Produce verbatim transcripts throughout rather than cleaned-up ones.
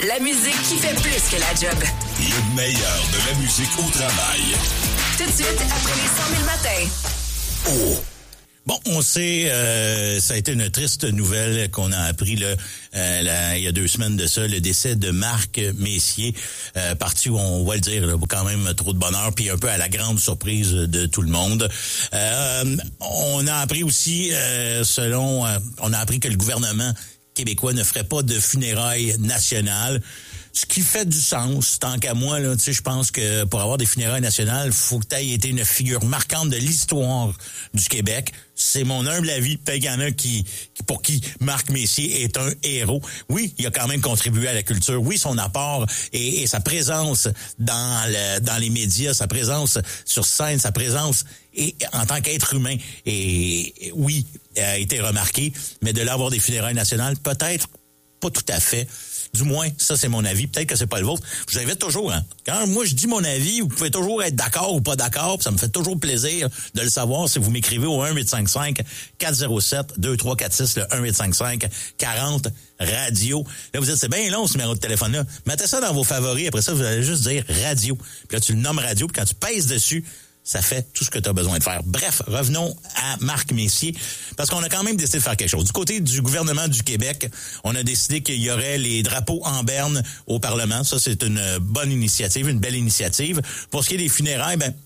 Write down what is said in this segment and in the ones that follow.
La musique qui fait plus que la job. Le meilleur de la musique au travail. Tout de suite, après les cent mille matins. Oh! Bon, on sait, euh, ça a été une triste nouvelle qu'on a appris là, euh, là, il y a deux semaines de ça, le décès de Marc Messier, euh, parti où on va le dire, là, quand même trop de bonheur, puis un peu à la grande surprise de tout le monde. Euh, on a appris aussi, euh, selon, euh, on a appris que le gouvernement québécois ne ferait pas de funérailles nationales. Ce qui fait du sens, tant qu'à moi, là, tu sais, je pense que pour avoir des funérailles nationales, faut que tu aies été une figure marquante de l'histoire du Québec. C'est mon humble avis. Peut-être qu'il y en a qui, qui, pour qui Marc Messier est un héros. Oui, il a quand même contribué à la culture. Oui, son apport et, et sa présence dans le, dans les médias, sa présence sur scène, sa présence et en tant qu'être humain, et, et oui, a été remarqué. Mais de là avoir des funérailles nationales, peut-être pas tout à fait. Du moins, ça, c'est mon avis. Peut-être que c'est pas le vôtre. Je vous invite toujours, hein. Quand moi, je dis mon avis, vous pouvez toujours être d'accord ou pas d'accord. Ça me fait toujours plaisir de le savoir si vous m'écrivez au un huit cinq cinq quatre zéro sept deux trois quatre six, le un huit cinq cinq quarante radio. Là, vous dites, c'est bien long, ce numéro de téléphone-là. Mettez ça dans vos favoris. Après ça, vous allez juste dire radio. Puis là, tu le nommes radio. Puis quand tu pèses dessus, ça fait tout ce que tu as besoin de faire. Bref, revenons à Marc Messier, parce qu'on a quand même décidé de faire quelque chose. Du côté du gouvernement du Québec, on a décidé qu'il y aurait les drapeaux en berne au Parlement. Ça, c'est une bonne initiative, une belle initiative. Pour ce qui est des funérailles, ben,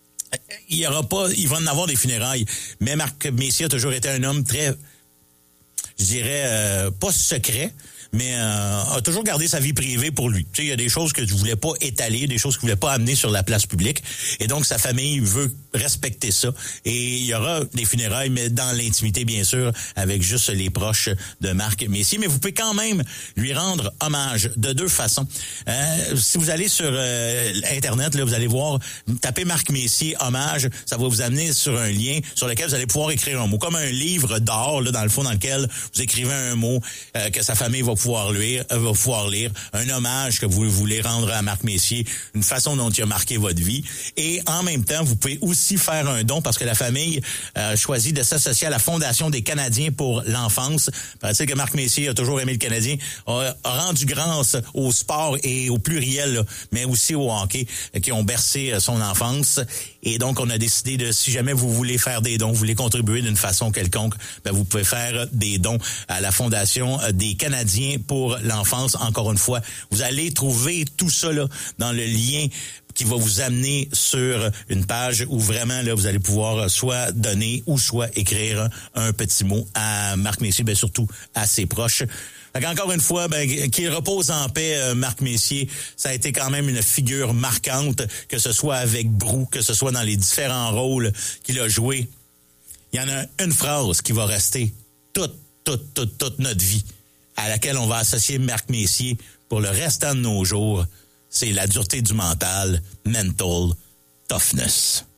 il y aura pas, il va en avoir des funérailles. Mais Marc Messier a toujours été un homme très, je dirais, euh, pas secret, mais euh, a toujours gardé sa vie privée pour lui. Tu sais, il y a des choses que tu voulais pas étaler, des choses qu'il voulait pas amener sur la place publique, et donc sa famille veut respecter ça. Et il y aura des funérailles, mais dans l'intimité, bien sûr, avec juste les proches de Marc Messier. Mais vous pouvez quand même lui rendre hommage de deux façons. Euh, si vous allez sur euh, Internet, là, vous allez voir, tapez Marc Messier hommage, ça va vous amener sur un lien sur lequel vous allez pouvoir écrire un mot, comme un livre d'or, là, dans le fond, dans lequel vous écrivez un mot euh, que sa famille va pouvoir lire, euh, va pouvoir lire, un hommage que vous voulez rendre à Marc Messier, une façon dont il a marqué votre vie. Et en même temps, vous pouvez aussi faire un don, parce que la famille euh, choisit de s'associer à la Fondation des Canadiens pour l'enfance. Paraît-il que Marc Messier a toujours aimé le Canadien, a, a rendu grâce au sport et au pluriel, là, mais aussi au hockey, euh, qui ont bercé euh, son enfance. Et donc, on a décidé de, si jamais vous voulez faire des dons, vous voulez contribuer d'une façon quelconque, ben vous pouvez faire des dons à la Fondation des Canadiens pour l'enfance. Encore une fois, vous allez trouver tout ça là dans le lien qui va vous amener sur une page où vraiment là vous allez pouvoir soit donner ou soit écrire un petit mot à Marc Messier, ben surtout à ses proches. Encore une fois, ben, qu'il repose en paix, euh, Marc Messier. Ça a été quand même une figure marquante, que ce soit avec Brou, que ce soit dans les différents rôles qu'il a joués. Il y en a une phrase qui va rester toute, toute, toute, toute notre vie, à laquelle on va associer Marc Messier pour le restant de nos jours. C'est la dureté du mental, mental toughness.